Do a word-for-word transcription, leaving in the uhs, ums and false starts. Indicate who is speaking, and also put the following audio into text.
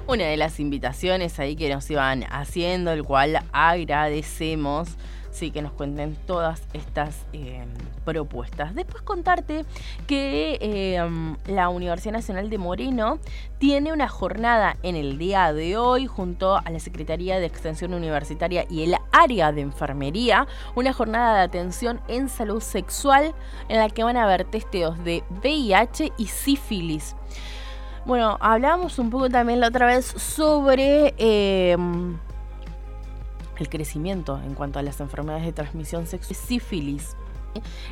Speaker 1: una de las invitaciones ahí que nos iban haciendo, el cual agradecemos. Sí, que nos cuenten todas estas eh, propuestas. Después contarte que eh, la Universidad Nacional de Moreno tiene una jornada en el día de hoy junto a la Secretaría de Extensión Universitaria y el área de enfermería, una jornada de atención en salud sexual en la que van a haber testeos de V I H y sífilis. Bueno, hablábamos un poco también la otra vez sobre Eh, el crecimiento en cuanto a las enfermedades de transmisión sexual, sífilis.